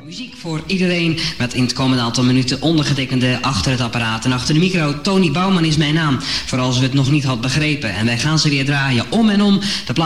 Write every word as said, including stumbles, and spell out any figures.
Muziek voor iedereen met in het komende aantal minuten ondergetekende achter het apparaat. En achter de micro, Tony Bouwman is mijn naam. Voor als u het nog niet had begrepen. En wij gaan ze weer draaien om en om. De